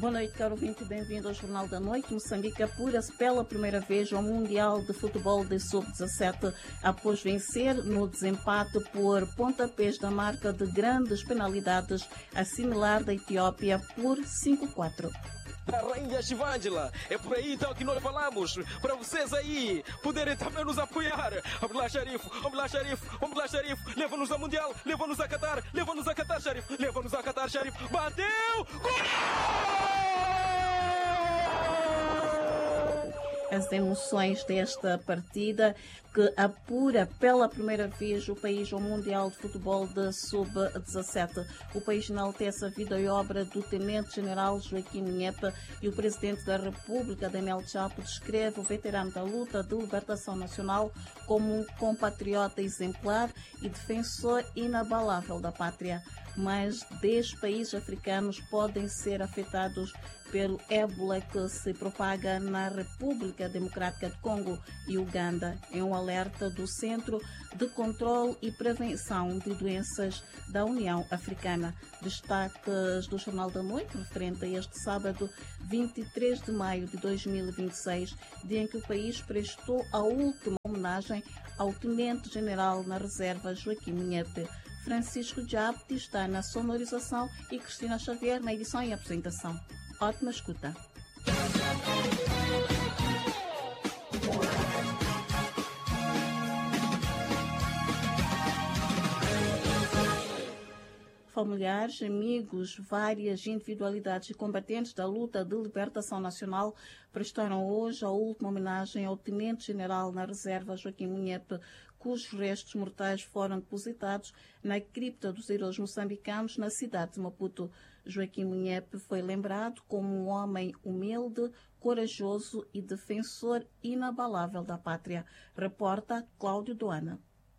Boa noite, caro ouvinte, bem-vindo ao Jornal da Noite. Moçambique apura-se pela primeira vez ao Mundial de Futebol de Sub-17 após vencer no desempate por pontapés da marca de grandes penalidades, assimilar da Etiópia por 5-4. A Rainha Shivangela, é por aí então que nós falamos, para vocês aí poderem também nos apoiar. Vamos lá, Sharif, vamos lá, Sharif, vamos lá, Sharif, leva-nos ao Mundial, leva-nos a Qatar, Sharif, leva-nos a Qatar, Sharif, bateu, gol! As emoções desta partida que apura pela primeira vez o país ao Mundial de Futebol de Sub-17. O país enaltece a vida e obra do Tenente-General Joaquim Munhepe e o Presidente da República, Daniel Chapo, descreve o veterano da luta de libertação nacional como um compatriota exemplar e defensor inabalável da pátria. Mais 10 países africanos podem ser afetados pelo ébola que se propaga na República Democrática de Congo e Uganda. É um alerta do Centro de Controlo e Prevenção de Doenças da União Africana. Destaques do Jornal da Noite, referente a este sábado, 23 de maio de 2026, dia em que o país prestou a última homenagem ao Tenente-General na Reserva Joaquim Munhepe. Francisco Diabte está na sonorização e Cristina Xavier na edição e apresentação. Ótima escuta. Familiares, amigos, várias individualidades e combatentes da luta de libertação nacional prestaram hoje a última homenagem ao Tenente-General na Reserva Joaquim Munhepe, cujos restos mortais foram depositados na cripta dos heróis moçambicanos na cidade de Maputo. Joaquim Munhepe foi lembrado como um homem humilde, corajoso e defensor inabalável da pátria. Reporta Cláudio Doana.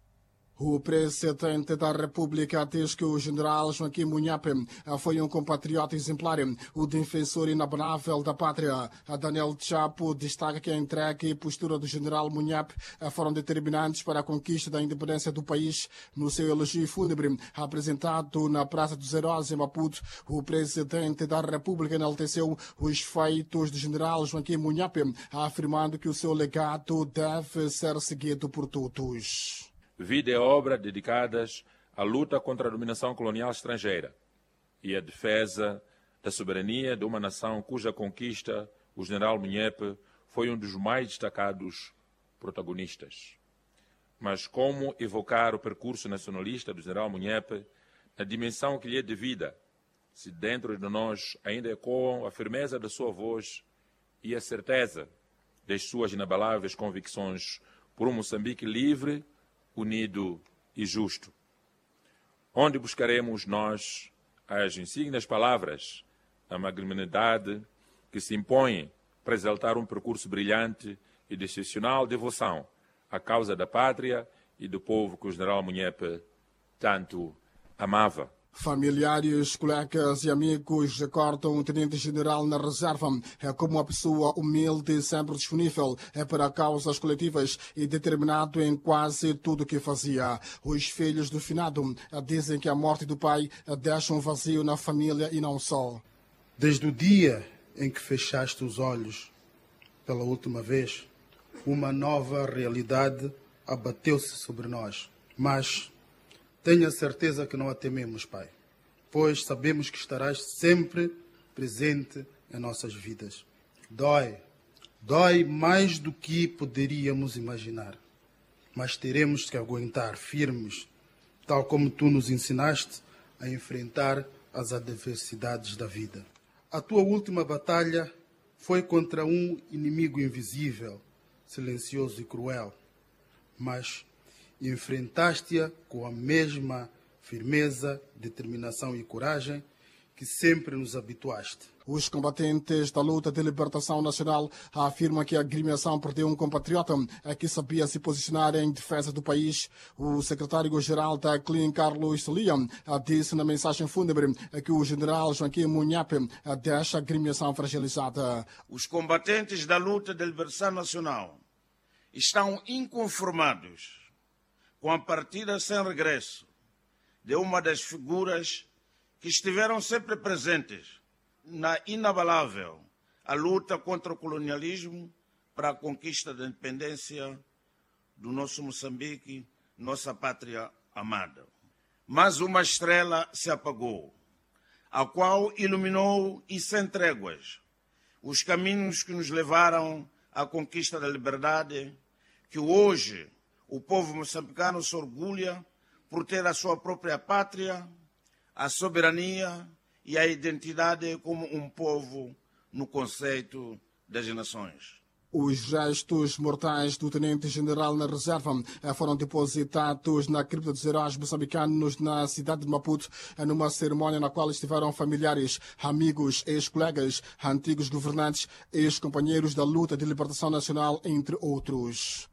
O presidente da República diz que o general Joaquim Munhepe foi um compatriota exemplar, o defensor inabalável da pátria. Daniel Chapo destaca que a entrega e postura do general Munhepe foram determinantes para a conquista da independência do país. No seu elogio fúnebre apresentado na Praça dos Heróis em Maputo, o presidente da República enalteceu os feitos do general Joaquim Munhepe, afirmando que o seu legado deve ser seguido por todos. Vida e obra dedicadas à luta contra a dominação colonial estrangeira e à defesa da soberania de uma nação cuja conquista o general Munhepe foi um dos mais destacados protagonistas. Mas como evocar o percurso nacionalista do general Munhepe na dimensão que lhe é devida, se dentro de nós ainda ecoam a firmeza da sua voz e a certeza das suas inabaláveis convicções por um Moçambique livre, unido e justo. Onde buscaremos nós as insígnias palavras, a magnanimidade que se impõe para exaltar um percurso brilhante e de excepcional devoção à causa da pátria e do povo que o general Munhepe tanto amava. Familiares, colegas e amigos recordam o Tenente-General na Reserva como uma pessoa humilde e sempre disponível para causas coletivas e determinado em quase tudo o que fazia. Os filhos do finado dizem que a morte do pai deixa um vazio na família e não só. Desde o dia em que fechaste os olhos pela última vez, uma nova realidade abateu-se sobre nós. Mas tenha certeza que não a tememos, Pai, pois sabemos que estarás sempre presente em nossas vidas. Dói mais do que poderíamos imaginar, mas teremos que aguentar firmes, tal como tu nos ensinaste a enfrentar as adversidades da vida. A tua última batalha foi contra um inimigo invisível, silencioso e cruel, mas enfrentaste-a com a mesma firmeza, determinação e coragem que sempre nos habituaste. Os combatentes da luta de libertação nacional afirmam que a agremiação perdeu um compatriota que sabia se posicionar em defesa do país. O secretário-geral da CLIN, Carlos Celia, disse na mensagem fúnebre que o general Joaquim Munhepe deixa a agremiação fragilizada. Os combatentes da luta de libertação nacional estão inconformados com a partida sem regresso de uma das figuras que estiveram sempre presentes inabalável a luta contra o colonialismo para a conquista da independência do nosso Moçambique, nossa pátria amada. Mas uma estrela se apagou, a qual iluminou e sem tréguas os caminhos que nos levaram à conquista da liberdade, que hoje o povo moçambicano se orgulha por ter a sua própria pátria, a soberania e a identidade como um povo no conceito das nações. Os restos mortais do tenente-general na reserva foram depositados na cripta dos heróis moçambicanos na cidade de Maputo, numa cerimónia na qual estiveram familiares, amigos, ex-colegas, antigos governantes, ex-companheiros da luta de libertação nacional, entre outros.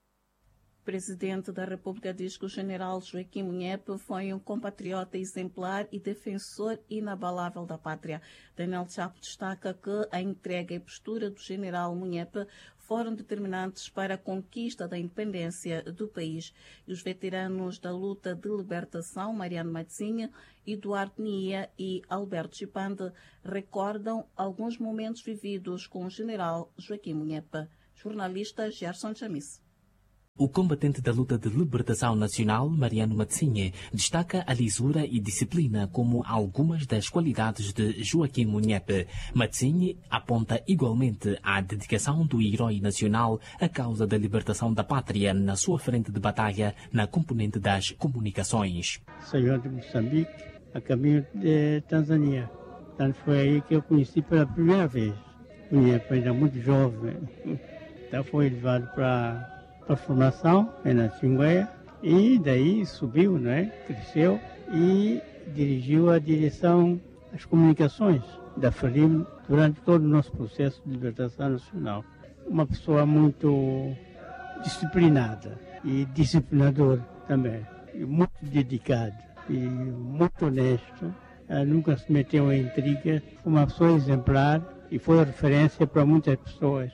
O presidente da República diz que o general Joaquim Munhepe foi um compatriota exemplar e defensor inabalável da pátria. Daniel Chapo destaca que a entrega e postura do general Munhepe foram determinantes para a conquista da independência do país. E os veteranos da luta de libertação, Mariano Matzinha, Eduardo Nia e Alberto Chipande, recordam alguns momentos vividos com o general Joaquim Munhepe. Jornalista Gerson Chamis. O combatente da luta de libertação nacional, Mariano Matzinha, destaca a lisura e disciplina como algumas das qualidades de Joaquim Munhepe. Matzinha aponta igualmente a dedicação do herói nacional à causa da libertação da pátria na sua frente de batalha na componente das comunicações. Saiu de Moçambique a caminho de Tanzânia. Então foi aí que eu conheci pela primeira vez. Munhepe ainda muito jovem. Então foi levado para a formação na Xingueia e daí subiu, cresceu e dirigiu a direção das comunicações da FRELIM durante todo o nosso processo de libertação nacional. Uma pessoa muito disciplinada e disciplinador também, e muito dedicado e muito honesto. Nunca se meteu em intrigas, foi uma pessoa exemplar e foi referência para muitas pessoas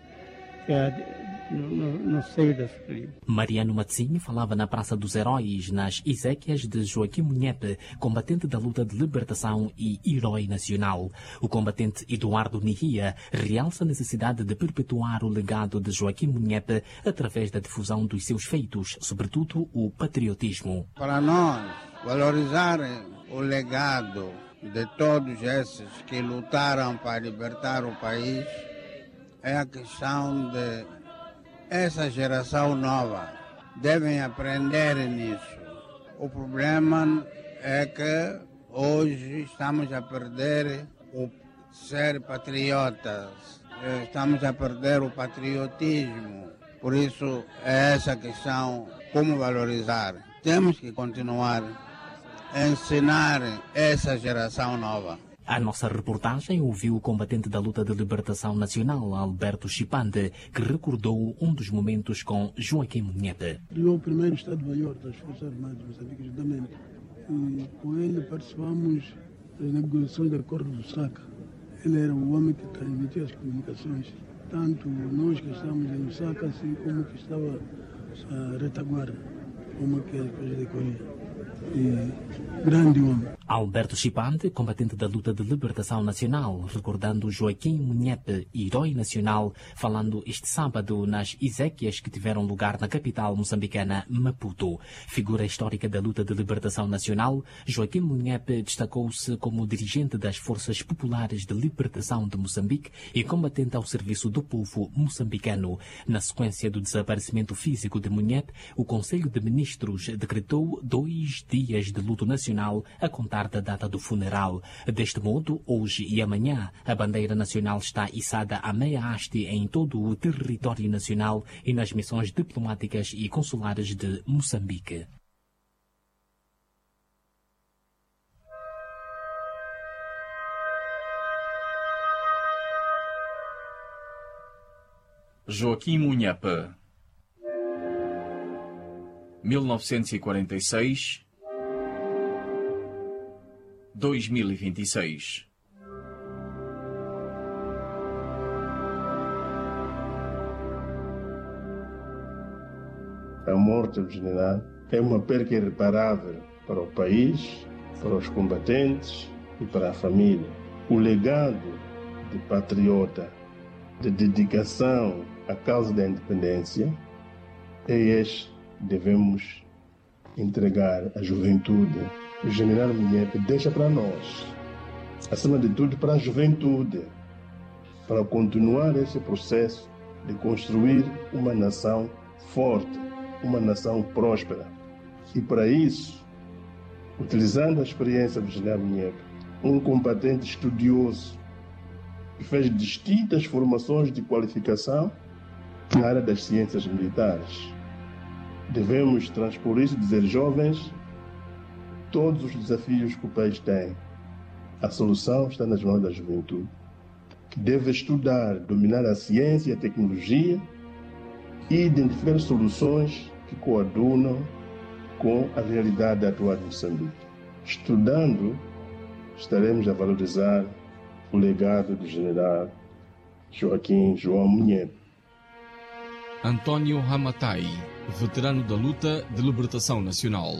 no seio da FRELIM. Mariano Matzinha falava na Praça dos Heróis, nas exéquias de Joaquim Munhepe, combatente da luta de libertação e herói nacional. O combatente Eduardo Nia realça a necessidade de perpetuar o legado de Joaquim Munhepe através da difusão dos seus feitos, sobretudo o patriotismo. Para nós, valorizar o legado de todos esses que lutaram para libertar o país é a questão de essa geração nova devem aprender nisso. O problema é que hoje estamos a perder o ser patriotas, estamos a perder o patriotismo. Por isso é essa questão, como valorizar. Temos que continuar a ensinar essa geração nova. A nossa reportagem ouviu o combatente da luta de libertação nacional, Alberto Chipande, que recordou um dos momentos com Joaquim Munhepe. Criou o primeiro Estado-Maior das Forças Armadas de Moçambique, justamente. E com ele participamos das negociações do Acordo do Lusaka. Ele era o homem que transmitia as comunicações, tanto nós que estávamos em Lusaka, assim como que estava a retaguarda, como que as coisas decorriam. E grande homem. Alberto Chipande, combatente da luta de libertação nacional, recordando Joaquim Munhepe, herói nacional, falando este sábado nas exéquias que tiveram lugar na capital moçambicana, Maputo. Figura histórica da luta de libertação nacional, Joaquim Munhepe destacou-se como dirigente das Forças Populares de Libertação de Moçambique e combatente ao serviço do povo moçambicano. Na sequência do desaparecimento físico de Munhepe, o Conselho de Ministros decretou 2 dias de luto nacional a contar da data do funeral. Deste modo, hoje e amanhã, a bandeira nacional está içada à meia haste em todo o território nacional e nas missões diplomáticas e consulares de Moçambique. Joaquim Munhepe, 1946 2026. A morte do general é uma perda irreparável para o país, para os combatentes e para a família. o legado de patriota, de dedicação à causa da independência, é este que devemos entregar à juventude. O general Munyepe deixa para nós, acima de tudo para a juventude, para continuar esse processo de construir uma nação forte, uma nação próspera. E para isso, utilizando a experiência do general Munyepe, um combatente estudioso, que fez distintas formações de qualificação na área das ciências militares. Devemos transpor isso e dizer, jovens, todos os desafios que o país tem, a solução está nas mãos da juventude, que deve estudar, dominar a ciência e a tecnologia e identificar soluções que coadunam com a realidade atual de Moçambique. Estudando, estaremos a valorizar o legado do general Joaquim João Munyepe. António Hamatai, veterano da luta de libertação nacional.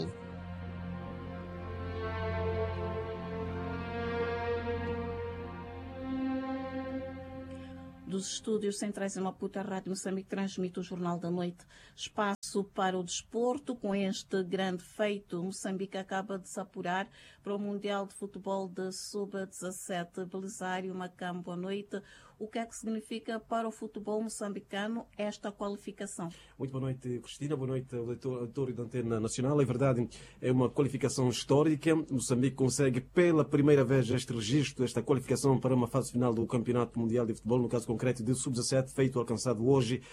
Dos estúdios centrais em Maputo, a Rádio Moçambique transmite o Jornal da Noite. Espaço para o desporto. Com este grande feito, Moçambique acaba de se apurar para o Mundial de Futebol de Sub-17. Belisário Macam, boa noite. O que é que significa para o futebol moçambicano esta qualificação? Muito boa noite, Cristina. Boa noite, auditório da Antena Nacional. É verdade, é uma qualificação histórica. Moçambique consegue pela primeira vez este registro, esta qualificação para uma fase final do Campeonato Mundial de Futebol, no caso concreto de Sub-17, feito alcançado hoje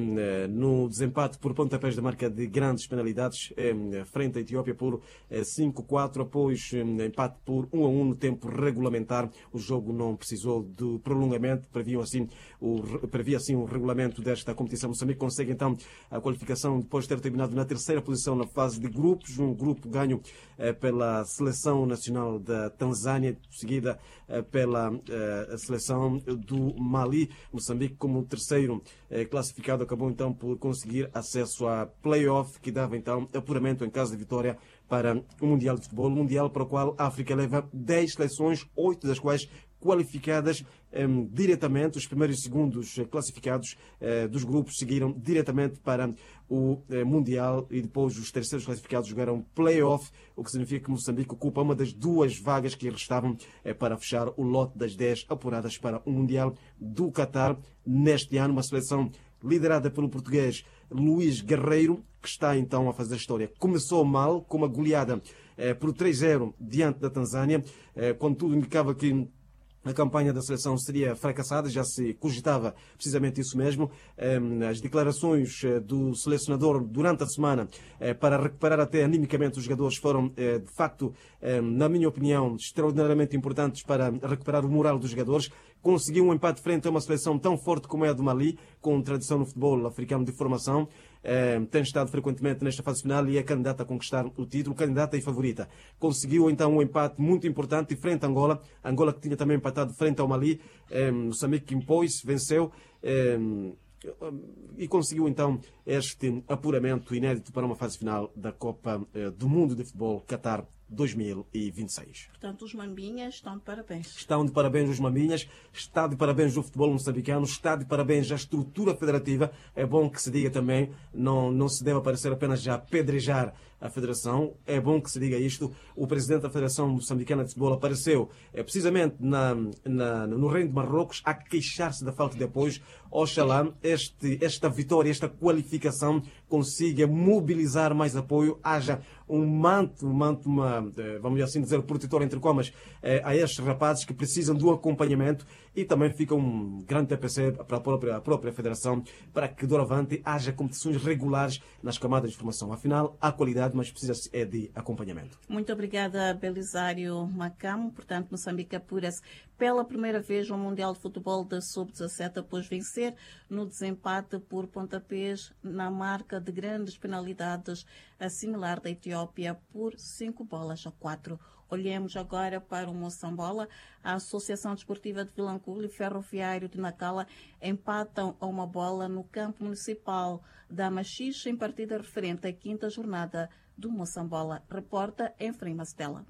no desempate por pontapés da marca de grandes penalidades frente à Etiópia por 5-4, após empate por 1-1 no tempo regulamentar. O jogo não precisou de prolongamento. Previa assim o regulamento desta competição. Moçambique consegue então a qualificação depois de ter terminado na terceira posição na fase de grupos, um grupo ganho pela Seleção Nacional da Tanzânia, seguida pela seleção do Mali. Moçambique, como terceiro classificado, acabou então por conseguir acesso à play-off, que dava então apuramento em caso de vitória para o Mundial de Futebol, mundial para o qual a África leva 10 seleções, 8 das quais qualificadas diretamente. Os primeiros e segundos classificados dos grupos seguiram diretamente para o Mundial e depois os terceiros classificados jogaram play-off, o que significa que Moçambique ocupa uma das duas vagas que restavam para fechar o lote das 10 apuradas para o Mundial do Qatar neste ano. Uma seleção liderada pelo português Luís Guerreiro, que está então a fazer história. Começou mal, com uma goleada por 3-0 diante da Tanzânia, quando tudo indicava que a campanha da seleção seria fracassada, já se cogitava precisamente isso mesmo. As declarações do selecionador durante a semana para recuperar até animicamente os jogadores foram, de facto, na minha opinião, extraordinariamente importantes para recuperar o moral dos jogadores. Conseguiu um empate frente a uma seleção tão forte como é a do Mali, com tradição no futebol africano de formação. Tem estado frequentemente nesta fase final e é candidata a conquistar o título, candidata e favorita. Conseguiu então um empate muito importante frente a Angola, Angola que tinha também empatado frente ao Mali. Moçambique impôs-se, venceu e conseguiu então este apuramento inédito para uma fase final da Copa do Mundo de Futebol Qatar 2026. Portanto, os Mambinhas estão de parabéns. Estão de parabéns os Mambinhas, está de parabéns o futebol moçambicano, está de parabéns a estrutura federativa. É bom que se diga também, não se deve aparecer apenas a apedrejar a Federação. É bom que se diga isto. O presidente da Federação Moçambicana de Futebol apareceu precisamente no Reino de Marrocos a queixar-se da falta de apoios. Oxalá esta vitória, esta qualificação consiga mobilizar mais apoio, haja um manto, vamos assim dizer, protetor entre comas, a estes rapazes que precisam de um acompanhamento, e também fica um grande TPC para a própria Federação, para que doravante haja competições regulares nas camadas de formação. Afinal, há qualidade, mas precisa de acompanhamento. Muito obrigada, Belisário Macamo. Portanto, Moçambique apura-se pela primeira vez ao Mundial de Futebol da Sub-17 após vencer no desempate por pontapés na marca de grandes penalidades, a similar da Etiópia, por 5-4. Olhemos agora para o Moçambola. A Associação Desportiva de Vilanculo e Ferroviário de Nacala empatam a uma bola no campo municipal da Machixe em partida referente à quinta jornada do Moçambola. Reporta Efraim Mastela.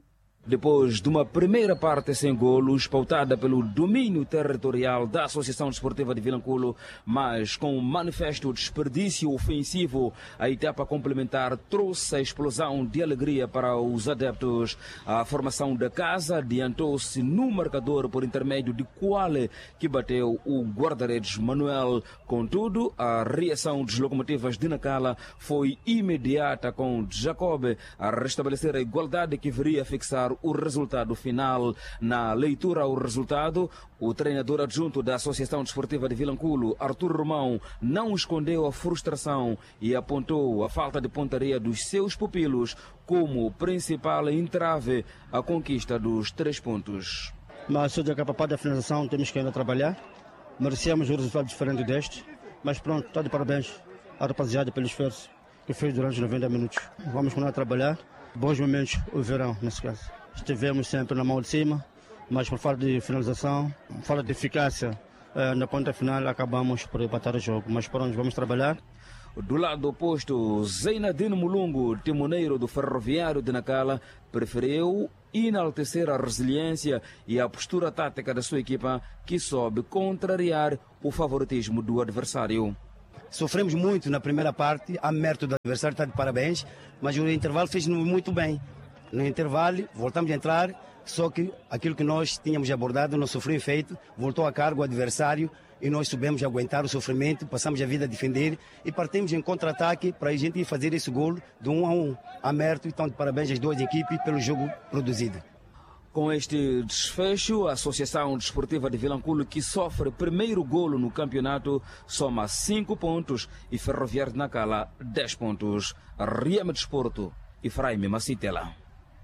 Depois de uma primeira parte sem golos, pautada pelo domínio territorial da Associação Desportiva de Vilanculo, mas com um manifesto desperdício ofensivo, a etapa complementar trouxe a explosão de alegria para os adeptos. A formação da casa adiantou-se no marcador por intermédio de Quale, que bateu o guarda-redes Manuel. Contudo, a reação das locomotivas de Nacala foi imediata, com Jacob a restabelecer a igualdade que viria a fixar o resultado final. Na leitura ao resultado, o treinador adjunto da Associação Desportiva de Vilanculo, Artur Romão, não escondeu a frustração e apontou a falta de pontaria dos seus pupilos como principal entrave à conquista dos 3 pontos. Mas só de capaz da finalização temos que ainda trabalhar. Merecíamos um resultado diferente deste, mas pronto, está de parabéns à rapaziada pelo esforço que fez durante os 90 minutos. Vamos continuar a trabalhar. Bons momentos o verão, nesse caso. Estivemos sempre na mão de cima, mas por falta de finalização, falta de eficácia na ponta final, acabamos por empatar o jogo. Mas pronto, vamos trabalhar. Do lado oposto, Zeinadine Mulungu, timoneiro do Ferroviário de Nacala, preferiu enaltecer a resiliência e a postura tática da sua equipa, que soube contrariar o favoritismo do adversário. Sofremos muito na primeira parte, a mérito do adversário, está de parabéns, mas o intervalo fez-nos muito bem. No intervalo, voltamos a entrar, só que aquilo que nós tínhamos abordado não sofreu efeito, voltou a cargo o adversário e nós soubemos aguentar o sofrimento, passamos a vida a defender e partimos em contra-ataque para a gente fazer esse golo de 1-1. A mérito, então, de parabéns às duas equipes pelo jogo produzido. Com este desfecho, a Associação Desportiva de Vilanculo, que sofre primeiro golo no campeonato, soma 5 pontos e Ferroviário de Nacala 10 pontos. Riema Desporto, Efraim Macitela.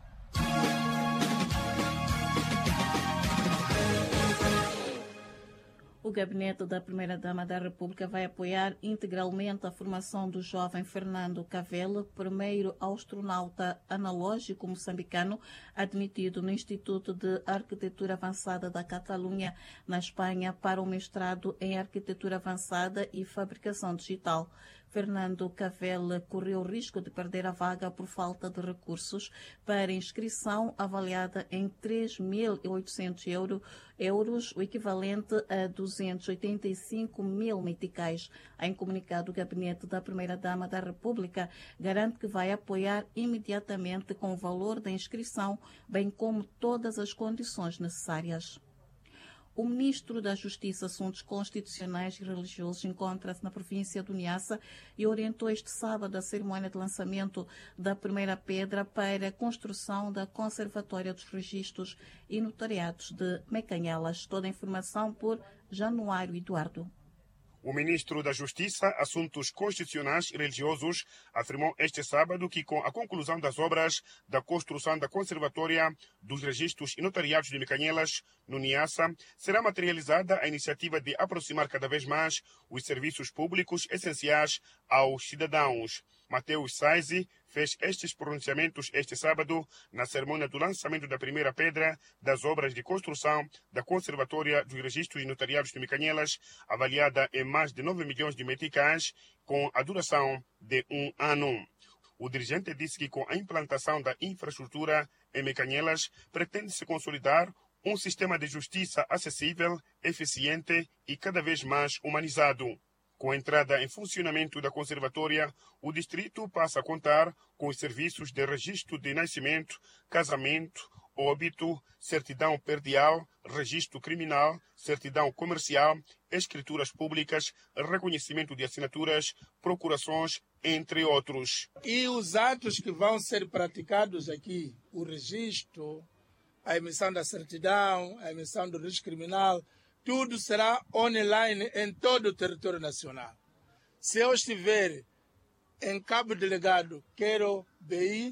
O gabinete da Primeira-Dama da República vai apoiar integralmente a formação do jovem Fernando Cavelo, primeiro astronauta analógico moçambicano admitido no Instituto de Arquitetura Avançada da Catalunha, na Espanha, para um mestrado em Arquitetura Avançada e Fabricação Digital. Fernando Cavelo correu o risco de perder a vaga por falta de recursos para inscrição avaliada em 3.800 euros, o equivalente a 285 mil meticais. Em comunicado, o Gabinete da Primeira-Dama da República garante que vai apoiar imediatamente com o valor da inscrição, bem como todas as condições necessárias. O ministro da Justiça, Assuntos Constitucionais e Religiosos encontra-se na província do Niassa e orientou este sábado a cerimónia de lançamento da primeira pedra para a construção da Conservatória dos Registros e Notariados de Mecanhelas. Toda a informação por Januário Eduardo. O ministro da Justiça, Assuntos Constitucionais e Religiosos afirmou este sábado que, com a conclusão das obras da construção da Conservatória dos Registros e Notariados de Mecanhelas, no Niassa, será materializada a iniciativa de aproximar cada vez mais os serviços públicos essenciais aos cidadãos. Mateus Saizi fez estes pronunciamentos este sábado na cerimônia do lançamento da primeira pedra das obras de construção da Conservatória dos Registros e Notariados de Mecanhelas, avaliada em mais de 9 milhões de meticais, com a duração de 1 ano. O dirigente disse que, com a implantação da infraestrutura em Mecanhelas, pretende-se consolidar um sistema de justiça acessível, eficiente e cada vez mais humanizado. Com a entrada em funcionamento da Conservatória, o distrito passa a contar com os serviços de registro de nascimento, casamento, óbito, certidão perdial, registro criminal, certidão comercial, escrituras públicas, reconhecimento de assinaturas, procurações, entre outros. E os atos que vão ser praticados aqui, o registro, a emissão da certidão, a emissão do registro criminal, tudo será online em todo o território nacional. Se eu estiver em Cabo Delegado, quero BI,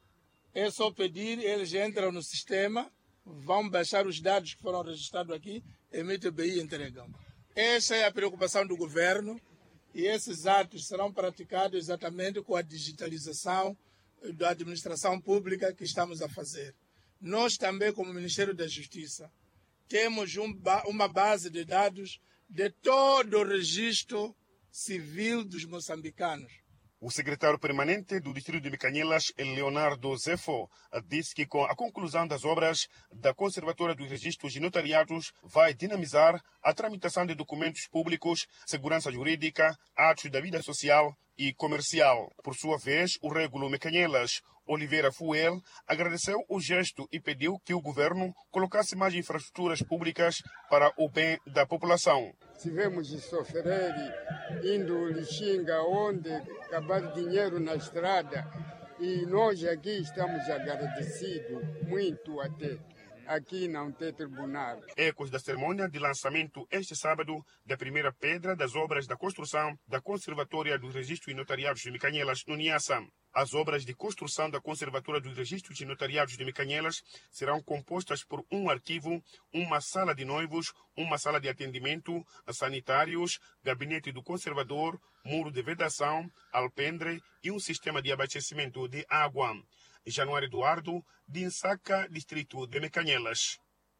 é só pedir, eles entram no sistema, vão baixar os dados que foram registrados aqui, emitem o BI e entregam. Essa é a preocupação do governo e esses atos serão praticados exatamente com a digitalização da administração pública que estamos a fazer. Nós também, como Ministério da Justiça, temos uma base de dados de todo o registro civil dos moçambicanos. O secretário permanente do Distrito de Mecanhelas, Leonardo Zefo, disse que com a conclusão das obras da Conservatória dos Registros e Notariados vai dinamizar a tramitação de documentos públicos, segurança jurídica, atos da vida social e comercial. Por sua vez, o régulo Mecanhelas, Oliveira Fuel, agradeceu o gesto e pediu que o governo colocasse mais infraestruturas públicas para o bem da população. Tivemos de sofrer indo Lixinga, onde acabar dinheiro na estrada, e nós aqui estamos agradecidos, muito até. Aqui não tem tribunal. Ecos da cerimônia de lançamento este sábado da primeira pedra das obras da construção da Conservatória dos Registros e Notariados de Mecanhelas, no Niassa. As obras de construção da Conservatória dos Registros e Notariados de Mecanhelas serão compostas por um arquivo, uma sala de noivos, uma sala de atendimento, sanitários, gabinete do conservador, muro de vedação, alpendre e um sistema de abastecimento de água. Januário Eduardo, de Insaca, distrito de Mecanhelas.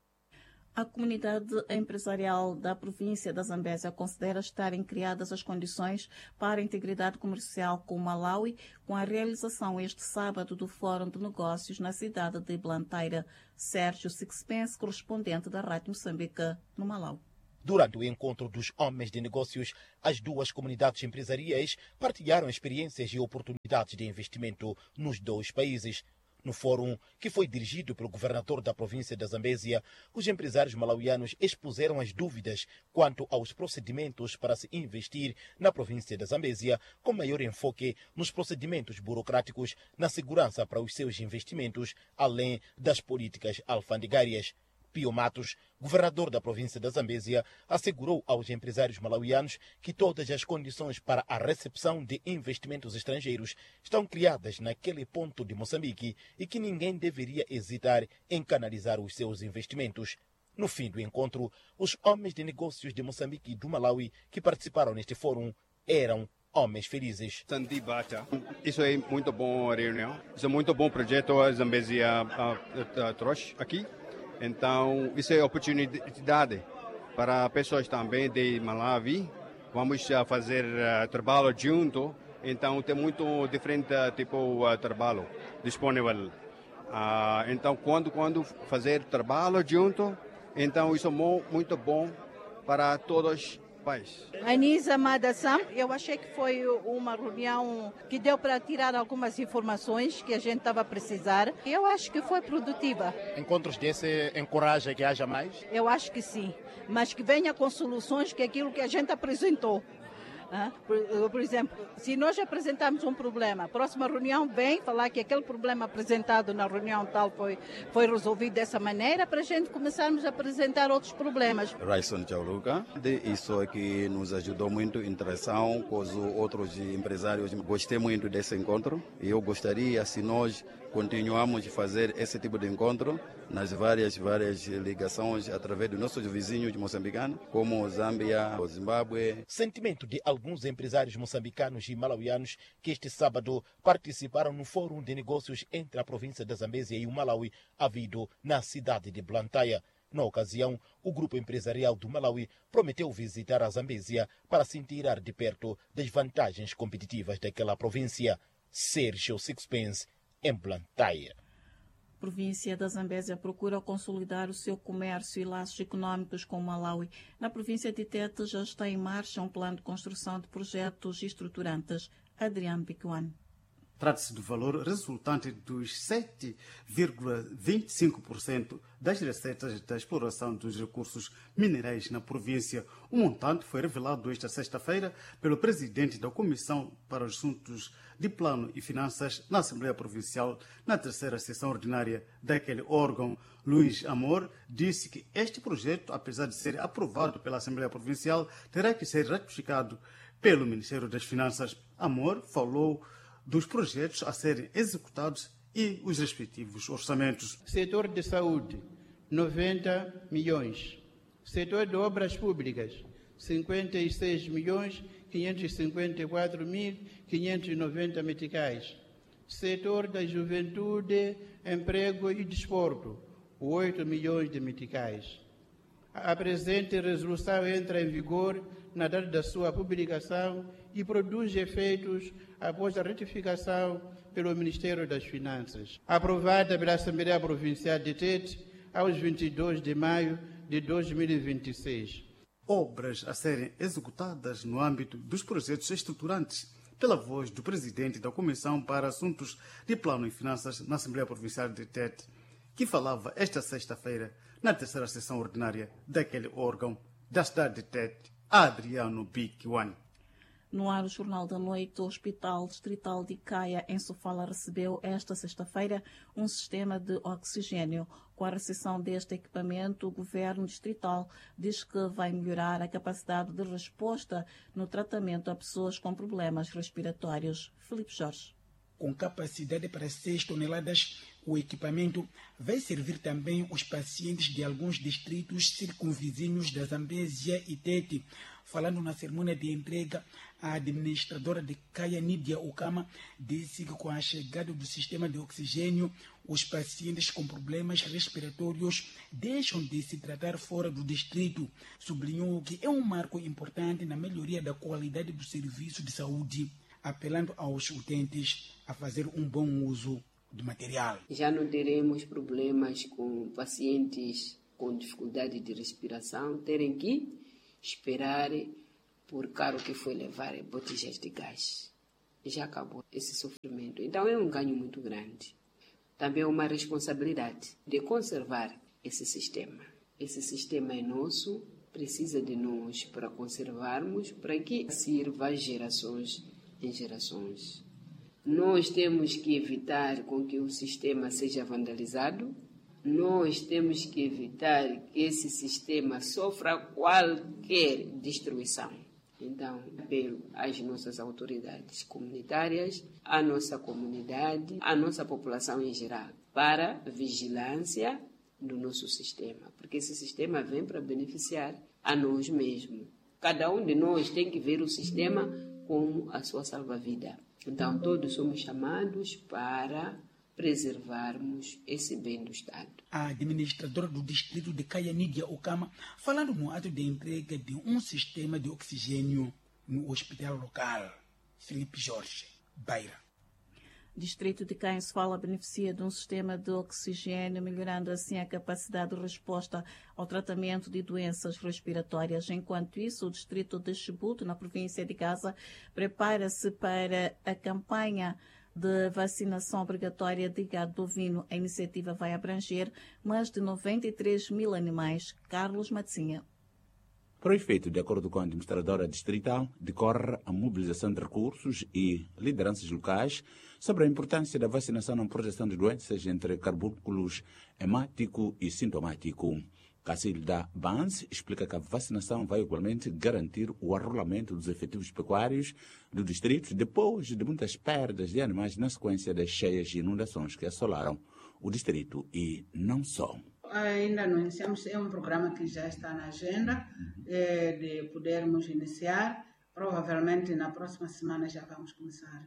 A comunidade empresarial da província da Zambésia considera estarem criadas as condições para a integridade comercial com o Malawi, com a realização este sábado do Fórum de Negócios na cidade de Blantyre. Sérgio Sixpence, correspondente da Rádio Moçambique, no Malawi. Durante o encontro dos homens de negócios, as duas comunidades empresariais partilharam experiências e oportunidades de investimento nos dois países. No fórum, que foi dirigido pelo governador da província da Zambésia, os empresários malauianos expuseram as dúvidas quanto aos procedimentos para se investir na província da Zambésia, com maior enfoque nos procedimentos burocráticos, na segurança para os seus investimentos, além das políticas alfandegárias. Pio Matos, governador da província da Zambésia, assegurou aos empresários malauianos que todas as condições para a recepção de investimentos estrangeiros estão criadas naquele ponto de Moçambique e que ninguém deveria hesitar em canalizar os seus investimentos. No fim do encontro, os homens de negócios de Moçambique e do Malawi que participaram neste fórum eram homens felizes. Isso é muito boa reunião. Isso é muito bom projeto a Zambésia trouxe aqui. Então, isso é oportunidade para pessoas também de Malawi. Vamos fazer trabalho junto. Então, tem muito diferente tipo de trabalho disponível. Então, quando fazer trabalho junto, então isso é muito bom para todos. Anisa Madassam, eu achei que foi uma reunião que deu para tirar algumas informações que a gente estava a precisar. Eu acho que foi produtiva. Encontros desse encorajam que haja mais? Eu acho que sim, mas que venha com soluções que aquilo que a gente apresentou. Por exemplo, se nós apresentarmos um problema, a próxima reunião vem falar que aquele problema apresentado na reunião tal foi resolvido dessa maneira, para a gente começarmos a apresentar outros problemas. Raison Chauruca, isso aqui nos ajudou muito em interação com os outros empresários. Gostei muito desse encontro e eu gostaria, se nós continuamos a fazer esse tipo de encontro nas várias ligações através dos nossos vizinhos moçambicanos, como Zâmbia, o Zimbábue. Sentimento de alguns empresários moçambicanos e malauianos que este sábado participaram no Fórum de Negócios entre a província da Zambésia e o Malawi, havido na cidade de Blantyre. Na ocasião, o grupo empresarial do Malawi prometeu visitar a Zambésia para se inteirar de perto das vantagens competitivas daquela província. Sérgio Sixpence, em Blantyre. A província da Zambésia procura consolidar o seu comércio e laços econômicos com o Malawi. Na província de Tete já está em marcha um plano de construção de projetos estruturantes. Adriano Picuan. Trata-se do valor resultante dos 7,25% das receitas da exploração dos recursos minerais na província. O montante foi revelado esta sexta-feira pelo presidente da Comissão para os Assuntos de Plano e Finanças na Assembleia Provincial, na terceira sessão ordinária daquele órgão. Luís Amor disse que este projeto, apesar de ser aprovado pela Assembleia Provincial, terá que ser ratificado pelo Ministério das Finanças. Amor falou dos projetos a serem executados e os respectivos orçamentos. Setor de saúde, 90 milhões. Setor de obras públicas, 56.554.590 meticais. Setor da juventude, emprego e desporto, 8 milhões de meticais. A presente resolução entra em vigor na data da sua publicação e produz efeitos após a retificação pelo Ministério das Finanças. Aprovada pela Assembleia Provincial de Tete aos 22 de maio de 2026. Obras a serem executadas no âmbito dos projetos estruturantes, pela voz do presidente da Comissão para Assuntos de Plano e Finanças na Assembleia Provincial de Tete, que falava esta sexta-feira na terceira sessão ordinária daquele órgão da cidade de Tete, Adriano Biquiwan. No ar, o Jornal da Noite, o Hospital Distrital de Caia, em Sofala, recebeu esta sexta-feira um sistema de oxigênio. Com a recepção deste equipamento, o Governo Distrital diz que vai melhorar a capacidade de resposta no tratamento a pessoas com problemas respiratórios. Filipe Jorge. Com capacidade para 6 toneladas, o equipamento vai servir também os pacientes de alguns distritos circunvizinhos da Zambésia e Tete. Falando na cerimônia de entrega, a administradora de Caia, Nídia Okama, disse que com a chegada do sistema de oxigênio, os pacientes com problemas respiratórios deixam de se tratar fora do distrito. Sublinhou que é um marco importante na melhoria da qualidade do serviço de saúde, apelando aos utentes a fazer um bom uso do material. Já não teremos problemas com pacientes com dificuldade de respiração terem que esperar por caro que foi levar botijas de gás. Já acabou esse sofrimento. Então é um ganho muito grande. Também é uma responsabilidade de conservar esse sistema. Esse sistema é nosso, precisa de nós para conservarmos, para que sirva às gerações em gerações. Nós temos que evitar com que o sistema seja vandalizado. Nós temos que evitar que esse sistema sofra qualquer destruição. Então, apelo às nossas autoridades comunitárias, à nossa comunidade, à nossa população em geral, para vigilância do nosso sistema, porque esse sistema vem para beneficiar a nós mesmos. Cada um de nós tem que ver o sistema como a sua salva-vida. Então, todos somos chamados para preservarmos esse bem do Estado. A administradora do distrito de Caia, Nídia Okama, falando no ato de entrega de um sistema de oxigênio no hospital local. Filipe Jorge, Beira. Distrito de Caia, Sofala, beneficia de um sistema de oxigênio, melhorando assim a capacidade de resposta ao tratamento de doenças respiratórias. Enquanto isso, o distrito de Chibuto, na província de Gaza, prepara-se para a campanha de vacinação obrigatória de gado bovino. A iniciativa vai abranger mais de 93 mil animais. Carlos Matzinha. Para o efeito, de acordo com a administradora distrital, decorre a mobilização de recursos e lideranças locais sobre a importância da vacinação na projeção de doenças entre carbúnculos hemático e sintomático. Cacilda Banz explica que a vacinação vai igualmente garantir o arrolamento dos efetivos pecuários do distrito depois de muitas perdas de animais na sequência das cheias e inundações que assolaram o distrito e não só. Ainda não iniciamos, é um programa que já está na agenda de podermos iniciar. Provavelmente na próxima semana já vamos começar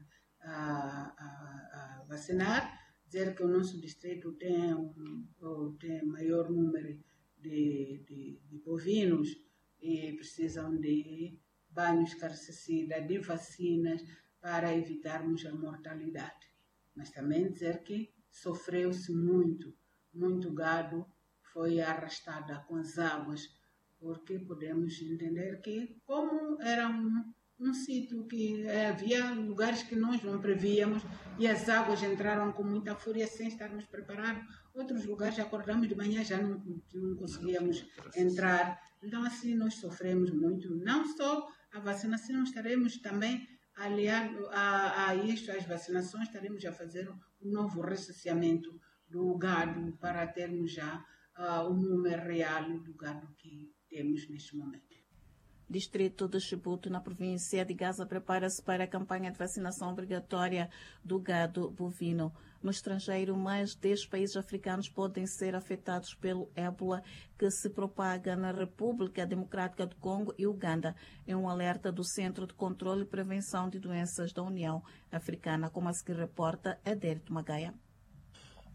a vacinar. Dizer que o nosso distrito tem maior número de bovinos e precisam de banhos carcicida, de vacinas para evitarmos a mortalidade. Mas também dizer que sofreu-se muito gado foi arrastada com as águas, porque podemos entender que, como era um sítio que havia lugares que nós não prevíamos e as águas entraram com muita fúria sem estarmos preparados, outros lugares acordamos de manhã já não conseguíamos entrar. Então assim nós sofremos muito, não só a vacinação, estaremos também aliado a isto, às vacinações, estaremos a fazer um novo recenseamento do gado para termos já o número real do gado que temos neste momento. Distrito de Chibuto, na província de Gaza, prepara-se para a campanha de vacinação obrigatória do gado bovino. No estrangeiro, mais 10 países africanos podem ser afetados pelo ébola, que se propaga na República Democrática do Congo e Uganda. É um alerta do Centro de Controle e Prevenção de Doenças da União Africana, como a seguir reporta Adérito Magaia.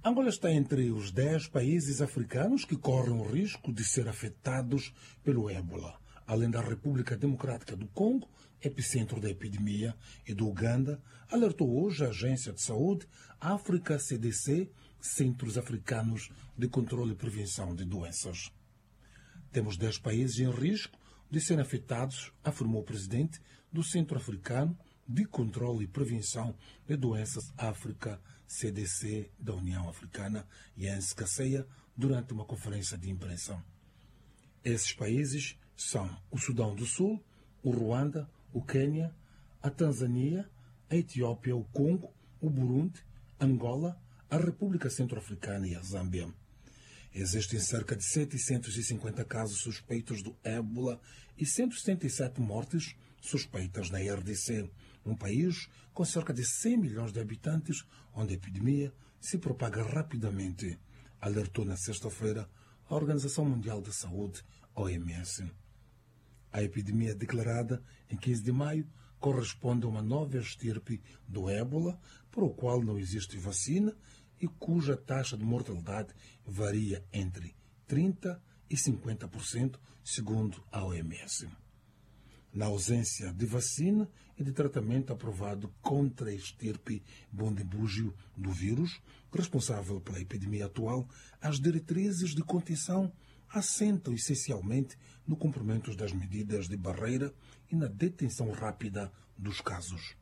Angola está entre os 10 países africanos que correm o risco de ser afetados pelo ébola, além da República Democrática do Congo, epicentro da epidemia, e do Uganda, alertou hoje a Agência de Saúde África CDC, Centros Africanos de Controle e Prevenção de Doenças. Temos 10 países em risco de serem afetados, afirmou o presidente do Centro Africano de Controle e Prevenção de Doenças África CDC da União Africana, Jens Kaseya, durante uma conferência de imprensa. Esses países são o Sudão do Sul, o Ruanda, o Quênia, a Tanzânia, a Etiópia, o Congo, o Burundi, Angola, a República Centro-Africana e a Zâmbia. Existem cerca de 750 casos suspeitos do ébola e 177 mortes suspeitas na RDC, um país com cerca de 100 milhões de habitantes, onde a epidemia se propaga rapidamente, alertou na sexta-feira a Organização Mundial da Saúde, OMS. A epidemia declarada em 15 de maio corresponde a uma nova estirpe do ébola, para o qual não existe vacina e cuja taxa de mortalidade varia entre 30% e 50%, segundo a OMS. Na ausência de vacina e de tratamento aprovado contra a estirpe bundibúgio do vírus, responsável pela epidemia atual, as diretrizes de contenção assentam essencialmente no cumprimento das medidas de barreira e na detenção rápida dos casos.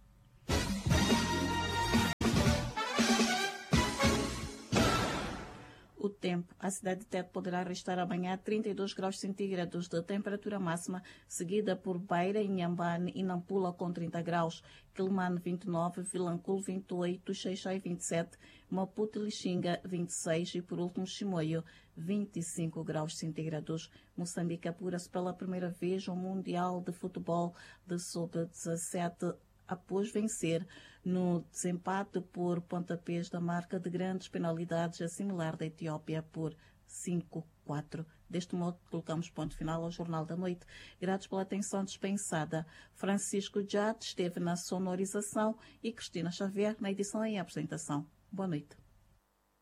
O tempo. A cidade de Tete poderá registrar amanhã 32 graus centígrados de temperatura máxima, seguida por Beira, Inhambane e Nampula com 30 graus, Quelimane 29, Vilanculo 28, Xai-Xai 27, Maputo e Lixinga 26 e por último Chimoio 25 graus centígrados. Moçambique apura-se pela primeira vez ao Mundial de Futebol de Sub-17 após vencer no desempate por pontapés da marca de grandes penalidades, a similar da Etiópia, por 5-4. Deste modo, colocamos ponto final ao Jornal da Noite. Gratos pela atenção dispensada. Francisco Jade esteve na sonorização e Cristina Xavier na edição e apresentação. Boa noite.